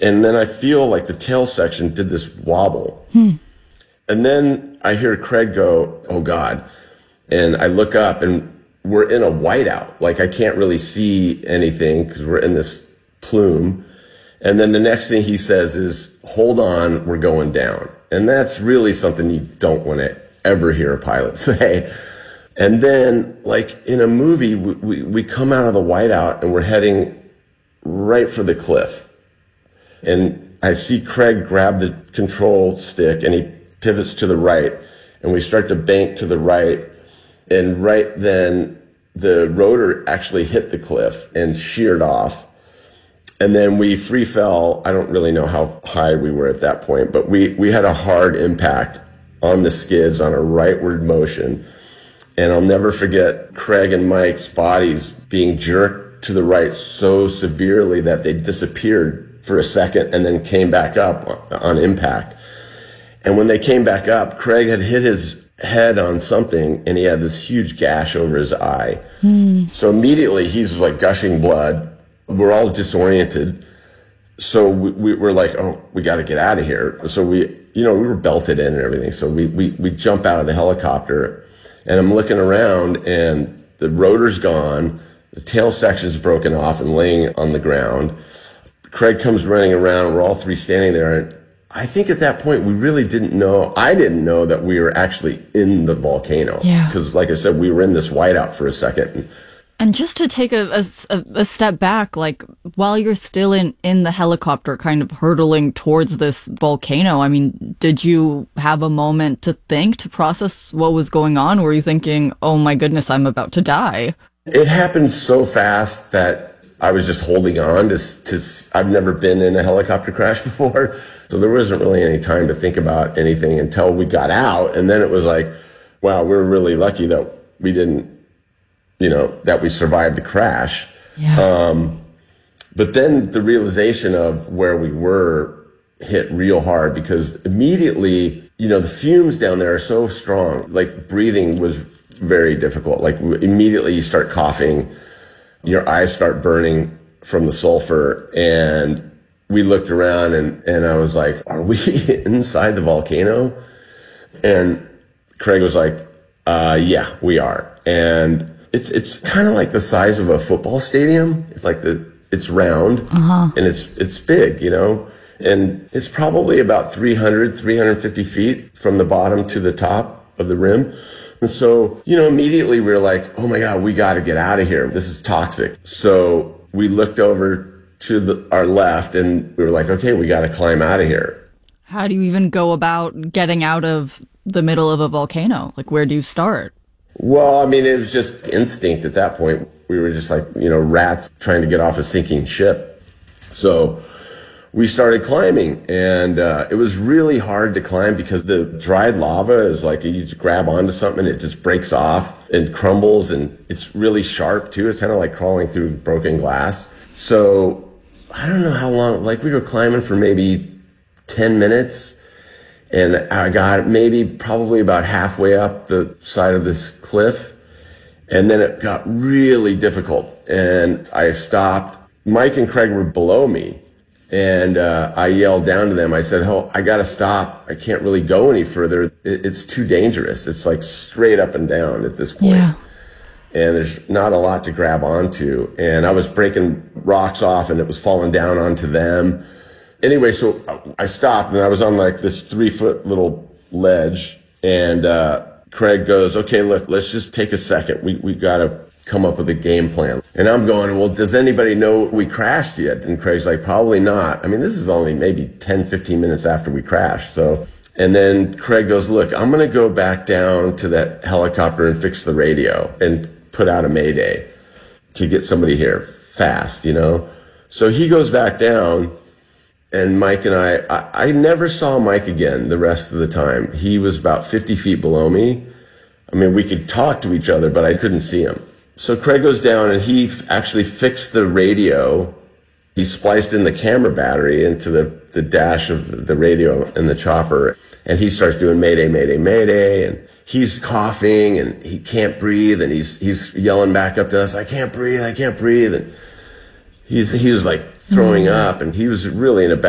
And then I feel like the tail section did this wobble. And then I hear Craig go, "Oh God." And I look up and we're in a whiteout. Like I can't really see anything because we're in this plume. And then the next thing he says is, "Hold on, we're going down." And that's really something you don't want to ever hear a pilot say. And then, like in a movie, we come out of the whiteout and we're heading right for the cliff. And I see Craig grab the control stick and he pivots to the right. And we start to bank to the right. And right then, the rotor actually hit the cliff and sheared off. And then we free fell. I don't really know how high we were at that point, but we had a hard impact on the skids on a rightward motion. And I'll never forget Craig and Mike's bodies being jerked to the right so severely that they disappeared for a second and then came back up on impact. And when they came back up, Craig had hit his head on something and he had this huge gash over his eye. So immediately he's like gushing blood. We're all disoriented. So we were like, "Oh, we got to get out of here." So we were belted in and everything. So we jump out of the helicopter and I'm looking around and the rotor's gone. The tail section's broken off and laying on the ground. Craig comes running around. We're all three standing there. And I think at that point, we really didn't know. I didn't know that we were actually in the volcano. Yeah. Because like I said, we were in this whiteout for a second. And just to take a step back, like while you're still in the helicopter kind of hurtling towards this volcano, I mean, did you have a moment to think, to process what was going on? Were you thinking, "Oh my goodness, I'm about to die"? It happened so fast that I was just holding on to I've never been in a helicopter crash before. So there wasn't really any time to think about anything until we got out. And then it was like, wow, we're really lucky that we didn't, that we survived the crash. Yeah. But then the realization of where we were hit real hard because immediately, the fumes down there are so strong. Like breathing was very difficult. Like immediately you start coughing, your eyes start burning from the sulfur. And we looked around and I was like, "Are we inside the volcano?" And Craig was like, "Yeah, we are." And it's kind of like the size of a football stadium. It's like it's round and it's big, and it's probably about 350 feet from the bottom to the top of the rim. And so, immediately we were like, "Oh my God, we got to get out of here. This is toxic." So we looked over to our left and we were like, "Okay, we got to climb out of here." How do you even go about getting out of the middle of a volcano? Like, where do you start? Well, I mean, it was just instinct at that point. We were just like, rats trying to get off a sinking ship. So we started climbing and it was really hard to climb because the dried lava is like you just grab onto something and it just breaks off and crumbles and it's really sharp too. It's kind of like crawling through broken glass. So I don't know how long, like we were climbing for maybe 10 minutes and I got probably about halfway up the side of this cliff. And then it got really difficult and I stopped. Mike and Craig were below me. And I yelled down to them. I said, "Oh, I got to stop. I can't really go any further. It's too dangerous. It's like straight up and down at this point. Yeah. And there's not a lot to grab onto. And I was breaking rocks off and it was falling down onto them. Anyway, so I stopped and I was on like this 3-foot little ledge. And Craig goes, "Okay, look, let's just take a second. We got to come up with a game plan." And I'm going, "Well, does anybody know we crashed yet?" And Craig's like, "Probably not. I mean, this is only maybe 10, 15 minutes after we crashed." So, and then Craig goes, "Look, I'm going to go back down to that helicopter and fix the radio and put out a mayday to get somebody here fast, So he goes back down and Mike and I never saw Mike again the rest of the time. He was about 50 feet below me. I mean, we could talk to each other, but I couldn't see him. So Craig goes down and he actually fixed the radio. He spliced in the camera battery into the dash of the radio and the chopper. And he starts doing Mayday, Mayday, Mayday. And he's coughing and he can't breathe. And he's yelling back up to us, "I can't breathe, I can't breathe." And he was like throwing up and he was really in a bad